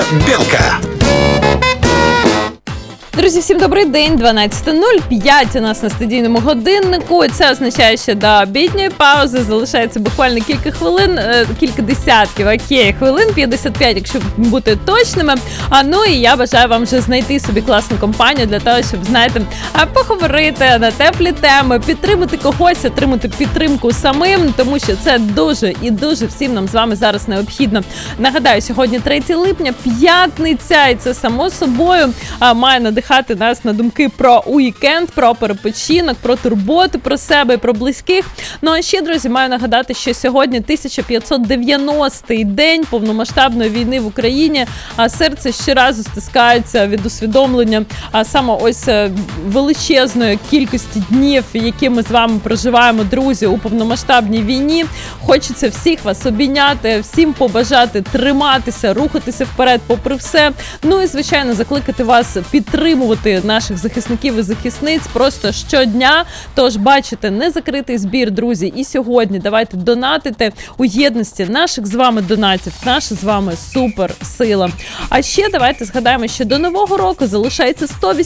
Белка. Друзі, всім добрий день, 12:05 у нас на студійному годиннику. Це означає, що до обідньої паузи залишається буквально кілька хвилин, кілька десятків, хвилин, 55, якщо бути точними. Ну і я бажаю вам вже знайти собі класну компанію для того, щоб, знаєте, поговорити на теплі теми, підтримати когось, отримати підтримку самим, тому що це дуже і дуже всім нам з вами зараз необхідно. Нагадаю, сьогодні 3 липня, п'ятниця, і це само собою має надихати нас на думки про уікенд, про перепочинок, про турботу про себе і про близьких. Ну а ще, друзі, маю нагадати, що сьогодні 1590-й день повномасштабної війни в Україні, а серце щоразу стискається від усвідомлення саме ось величезної кількості днів, які ми з вами проживаємо, друзі, у повномасштабній війні. Хочеться всіх вас обійняти, всім побажати триматися, рухатися вперед попри все. Ну і, звичайно, закликати вас підтримувати наших захисників і захисниць просто щодня. Тож, бачите, незакритий збір, друзі, і сьогодні давайте донатити у єдності наших з вами донатів, наша з вами суперсила. А ще давайте згадаємо, що до Нового року залишається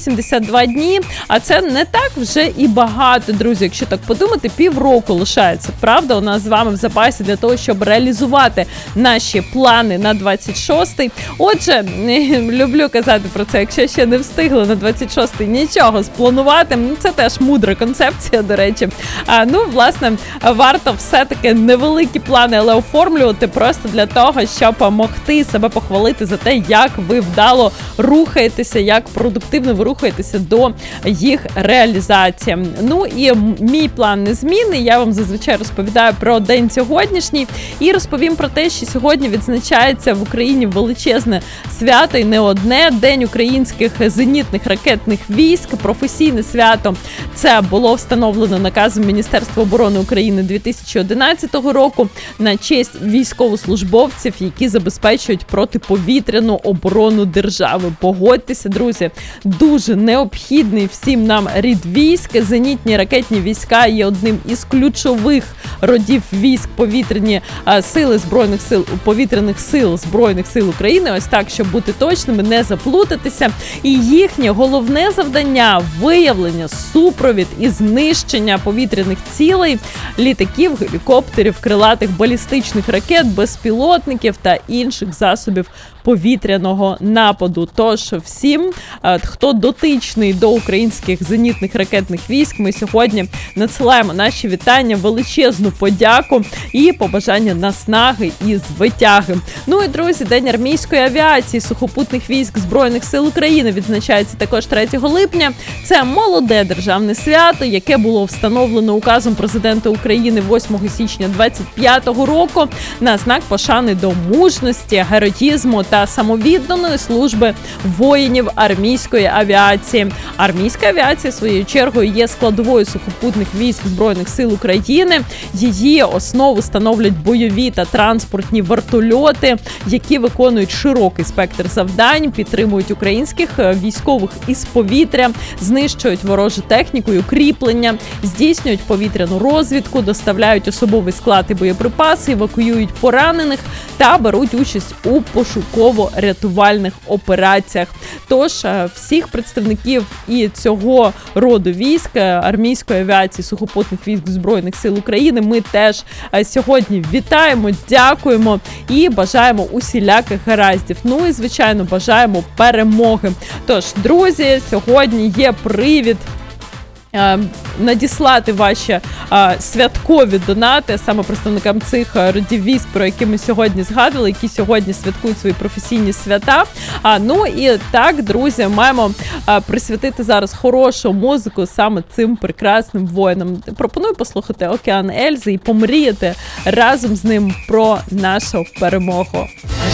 182 дні, а це не так вже і багато, друзі, якщо так подумати, півроку лишається, правда, у нас з вами в запасі для того, щоб реалізувати наші плани на 26-й. Отже, люблю казати про це, якщо ще не встигли на 26-й нічого спланувати, це теж мудра концепція, до речі. Власне, варто все-таки невеликі плани, але оформлювати просто для того, щоб могти себе похвалити за те, як ви вдало рухаєтеся, як продуктивно ви рухаєтеся до їх реалізації. Ну і мій план незмінний, я вам зазвичай розповідаю про день сьогоднішній і розповім про те, що сьогодні відзначається в Україні величезне свято і не одне, День українських зенітних ракетних військ, професійне свято. Це було встановлено наказом Міністерства оборони України 2011 року на честь військовослужбовців, які забезпечують протиповітряну оборону держави. Погодьтеся, друзі, дуже необхідний всім нам рід військ. Зенітні ракетні війська є одним із ключових родів військ повітряні сили Збройних сил, повітряних сил Збройних сил України. Ось так, щоб бути точними, не заплутатися. І їхнє головне завдання – виявлення, супровід і знищення повітряних цілей, літаків, гелікоптерів, крилатих балістичних ракет, безпілотників та інших засобів повітряного нападу. Тож всім, хто дотичний до українських зенітних ракетних військ, ми сьогодні надсилаємо наші вітання, величезну подяку і побажання наснаги і звитяги. Ну і, друзі, День армійської авіації сухопутних військ Збройних сил України відзначається також 3 липня. Це молоде державне свято, яке було встановлено указом президента України 8 січня 2025 року на знак пошани до мужності, героїзму та самовідданої служби воїнів армійської авіації. Армійська авіація, своєю чергою, є складовою сухопутних військ Збройних сил України. Її основу становлять бойові та транспортні вертольоти, які виконують широкий спектр завдань, підтримують українських військових із повітря, знищують ворожу техніку і укріплення, здійснюють повітряну розвідку, доставляють особовий склад і боєприпаси, евакуюють поранених та беруть участь у пошуково-рятувальних операціях. Тож всіх представників і цього роду військ, армійської авіації, сухопутних військ Збройних сил України ми теж сьогодні вітаємо, дякуємо і бажаємо усіляких гараздів. Ну і, звичайно, бажаємо перемоги. Тож, друзі, сьогодні є привід надіслати ваші святкові донати саме представникам цих родів військ, про які ми сьогодні згадували, які сьогодні святкують свої професійні свята. Ну і так, друзі, маємо присвятити зараз хорошу музику саме цим прекрасним воїнам. Пропоную послухати «Океан Ельзи» і помріяти разом з ним про нашу перемогу.